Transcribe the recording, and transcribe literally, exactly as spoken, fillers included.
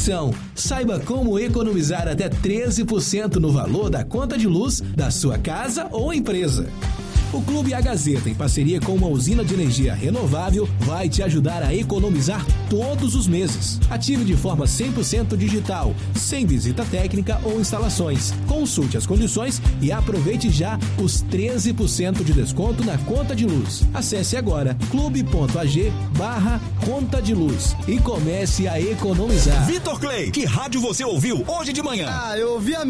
Atenção! Saiba como economizar até treze por cento no valor da conta de luz da sua casa ou empresa. O Clube A Gazeta, em parceria com uma usina de energia renovável, vai te ajudar a economizar todos os meses. Ative de forma cem por cento digital, sem visita técnica ou instalações. Consulte as condições e aproveite já os treze por cento de desconto na conta de luz. Acesse agora clube.ag barra conta de luz e comece a economizar. Vitor Clay, que rádio você ouviu hoje de manhã? Ah, eu ouvi a